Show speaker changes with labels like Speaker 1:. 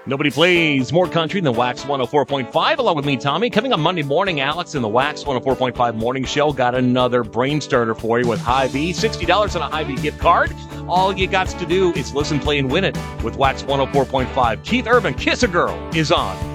Speaker 1: Nobody plays more country than Wax 104.5, along with me, Tommy. Coming on Monday morning, Alex in the Wax 104.5 morning show got another brain starter for you with Hy-Vee. $60 on a Hy-Vee gift card. All you got to do is listen, play, and win it with Wax 104.5. Keith Urban, Kiss a Girl, is on.